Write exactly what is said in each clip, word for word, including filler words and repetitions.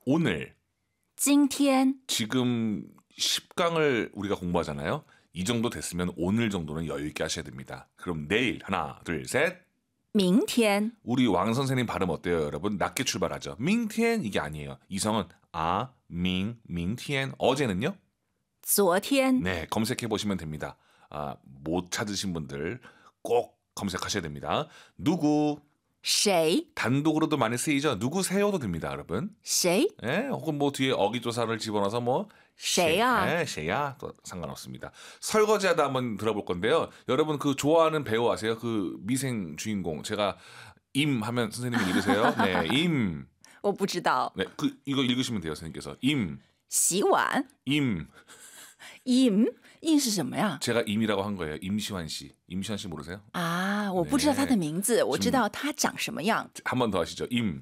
오늘. 今天 지금 십 강을 우리가 공부하잖아요. 이 정도 됐으면 오늘 정도는 여유 있게 하셔야 됩니다. 그럼 내일 하나, 둘, 셋. 明天 우리 왕 선생님 발음 어때요, 여러분? 낮게 출발하죠. 밍티엔 이게 아니에요. 이성은 아, 밍, 밍티엔. 어제는요? 昨天 네, 검색해 보시면 됩니다. 아, 못 찾으신 분들 꼭 검색하셔야 됩니다. 누구? 谁 단독으로도 많이 쓰이죠. 누구세요도 됩니다, 여러분. 谁 예, 혹은 뭐 뒤에 어기조사를 집어넣어서 뭐 쉐야. 네, 쉐야 또 상관없습니다. 설거지하다 한번 들어볼 건데요. 여러분 그 좋아하는 배우 아세요? 그 미생 주인공. 제가 임 하면 선생님이 읽으세요. 네, 임. 我不知道 네, 그 이거 읽으시면 돼요, 선생님께서. 임, 洗碗 임. 尹尹是什么呀 제가 임이라고 한 거예요. 임시완 씨. 임시완 씨 모르세요? 啊我不知道他的名字我知道他长什么样 한 번 더 하시죠. 임,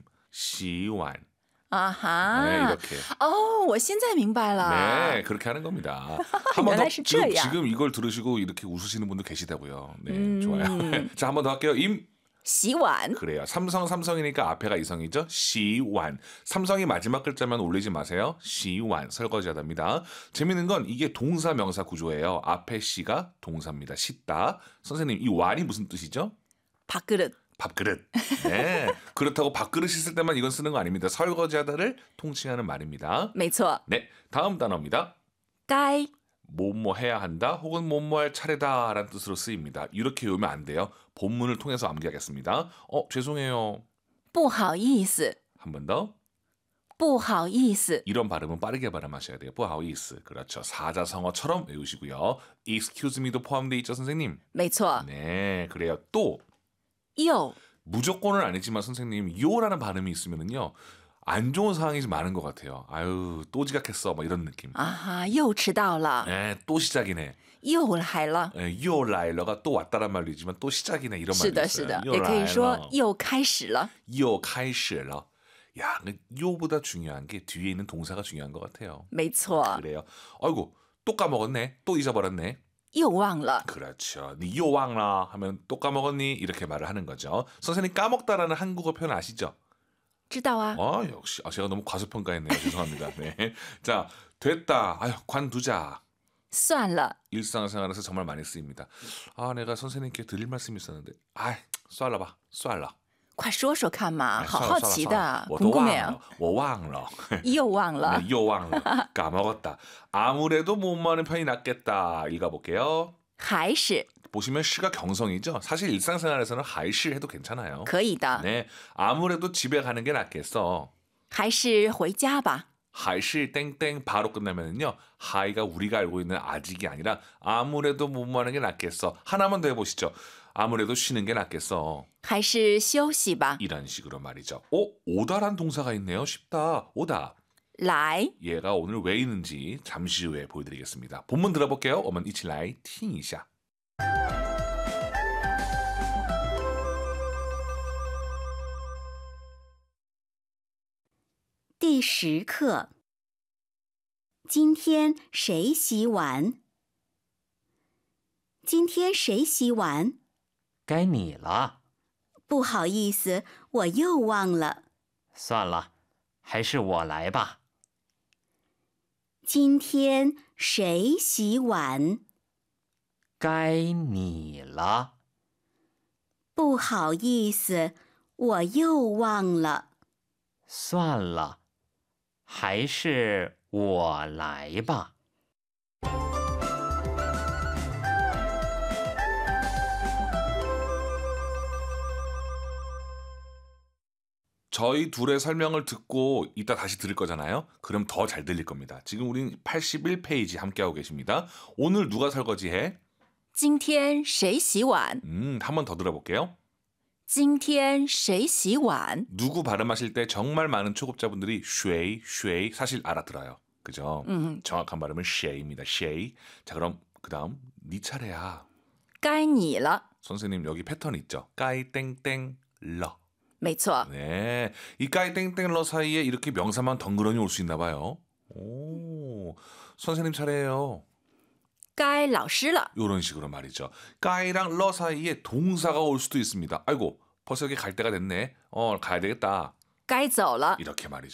시완. 啊哈 네, 이렇게. 哦我现在明白了 네, 그렇게 하는 겁니다. 한 번 더. 原来是这样。 지금 이걸 들으시고 이렇게 웃으시는 분도 계시다고요. 네, 음. 좋아요. 자, 한 번 더 할게요. 임. 洗碗 그래요. 삼성 삼성이니까 앞에가 이성이죠. 시완. 삼성이 마지막 글자만 올리지 마세요. 시완. 설거지하답니다. 재밌는 건 이게 동사 명사 구조예요. 앞에 시가 동사입니다. 씻다. 선생님, 이 완이 무슨 뜻이죠? 밥그릇 밥그릇. 네. 그렇다고 밥그릇 씻을 때만 이건 쓰는 거 아닙니다. 설거지하다를 통칭하는 말입니다. 没错 네. 다음 단어입니다. 该 뭐뭐 해야 한다 혹은 뭐뭐 할 차례다라는 뜻으로 쓰입니다. 이렇게 외우면 안 돼요. 본문을 통해서 암기하겠습니다. 어, 죄송해요. 不好意思 한 번 더. 不好意思 이런 발음은 빠르게 발음하셔야 돼요. 不好意思. 그렇죠. 사자성어처럼 외우시고요. excuse me도 포함되어 있죠, 선생님? 没错 네, 그래요. 또 又 무조건은 아니지만 선생님, 요라는 발음이 있으면은요. 안 좋은 상황이 좀 많은 것 같아요. 아유, 또 지각했어. 뭐 이런 느낌. 啊哈又迟到了 네, 또 시작이네. 又来了 네, 요 라일러가 또 왔다란 말이지만 또 시작이네 이런 是 말도 的 있어요. 是的 요 也可以说 라일러. 又开始了 요开始了. 야, 요보다 중요한 게 뒤에 있는 동사가 중요한 것 같아요. 没错 그래요. 아이고, 또 까먹었네. 또 잊어버렸네. 又忘了 그렇죠. 니 요왕라 하면 또 까먹었니? 이렇게 말을 하는 거죠. 선생님 까먹다라는 한국어 표현 아시죠? 知道啊 아, 역시. 아, 제가 너무 과소평가했네요. 죄송합니다. 네. 자, 됐다. 아유, 관두자. 算了 일상생활에서 정말 많이 쓰입니다. 아, 내가 선생님께 드릴 말씀이 있었는데. 아, 쏴라봐. 쏴라. 快说说看嘛 아, 好 쏴라, 好 쏴라, 奇 쏴라. 的 뭐 또 궁금해요 왕러. 又忘了 네, 요왕러. 까먹었다. 아무래도 못 마는 편이 낫겠다. 읽어볼게요. 还是 보시면 시가 경성이죠. 사실 일상생활에서는 하이시 해도 괜찮아요. 可以的 네, 아무래도 집에 가는 게 낫겠어. 还是回家吧 하이시 땡땡 바로 끝나면은요. 하이가 우리가 알고 있는 아직이 아니라 아무래도 못 마는 게 낫겠어. 하나만 더 해보시죠. 아무래도 쉬는 게 낫겠어. 还是休息吧 이런 식으로 말이죠. 오, 오다란 동사가 있네요. 쉽다. 오다. 来 얘가 오늘 왜 있는지 잠시 후에 보여드리겠습니다. 본문 들어볼게요. 我们一起来听一下. 第十课，今天谁洗碗？今天谁洗碗？ 该你了， 不好意思，我又忘了。 算了，还是我来吧。 今天谁洗碗？ 该你了， 不好意思，我又忘了。 算了，还是我来吧。 저희 둘의 설명을 듣고 이따 다시 들을 거잖아요. 그럼 더 잘 들릴 겁니다. 지금 우린 팔십일 페이지 함께하고 계십니다. 오늘 누가 설거지해? 今天谁洗碗 음, 한 번 더 들어볼게요. 今天谁洗碗 누구 발음하실 때 정말 많은 초급자분들이 쉐이, 쉐이 사실 알아들어요. 그죠? 음. 정확한 발음은 쉐이입니다. 쉐이. 자, 그럼 그 다음 네 차례야. 该你了 선생님 여기 패턴 있죠? 까이 땡땡 러. 没错 네, 이 까이 땡땡 러 사이에 이렇게 명사만 덩그러니 올 수 있나 봐요. 오, 선생님 차례예요. 该老师了 이런 식으로 말이죠. 까이랑 러 사이에 동사가 올 수도 있습니다. 아이고, 벌써 여기 갈 때가 됐네. 어, 가야 되겠다. 该走了 이렇게 말이죠.